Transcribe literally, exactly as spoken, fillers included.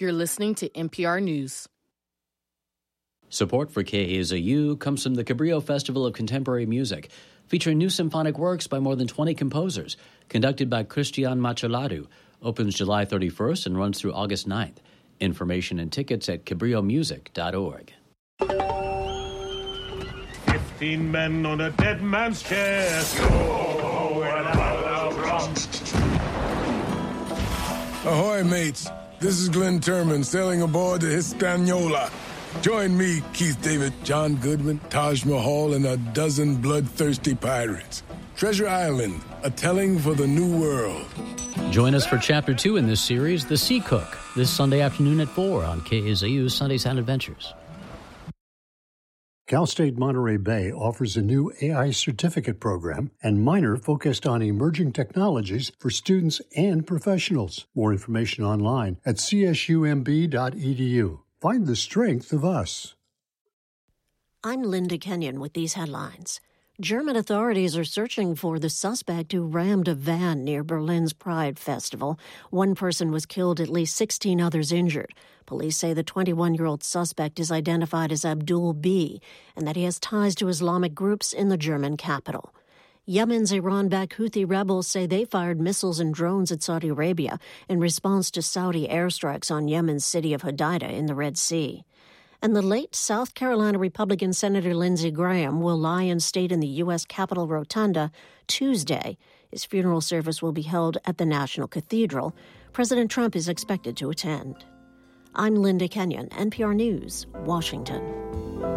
You're listening to N P R News. Support for K A Z U comes from the Cabrillo Festival of Contemporary Music, featuring new symphonic works by more than twenty composers, conducted by Cristian Macheladu, opens July thirty-first and runs through August ninth. Information and tickets at cabrillo music dot org. Fifteen men on a dead man's chest. Oh, and a rum. Ahoy, mates. This is Glenn Turman sailing aboard the Hispaniola. Join me, Keith David, John Goodman, Taj Mahal, and a dozen bloodthirsty pirates. Treasure Island, a telling for the new world. Join us for Chapter two in this series, The Sea Cook, this Sunday afternoon at four on K A Z U's Sunday Sound Adventures. Cal State Monterey Bay offers a new A I certificate program and minor focused on emerging technologies for students and professionals. More information online at c s u m b dot e d u. Find the strength of us. I'm Linda Kenyon with these headlines. German authorities are searching for the suspect who rammed a van near Berlin's Pride Festival. One person was killed, at least sixteen others injured. Police say the twenty-one-year-old suspect is identified as Abdul B. and that he has ties to Islamic groups in the German capital. Yemen's Iran-backed Houthi rebels say they fired missiles and drones at Saudi Arabia in response to Saudi airstrikes on Yemen's city of Hodeidah in the Red Sea. And the late South Carolina Republican Senator Lindsey Graham will lie in state in the U S Capitol Rotunda Tuesday. His funeral service will be held at the National Cathedral. President Trump is expected to attend. I'm Linda Kenyon, N P R News, Washington.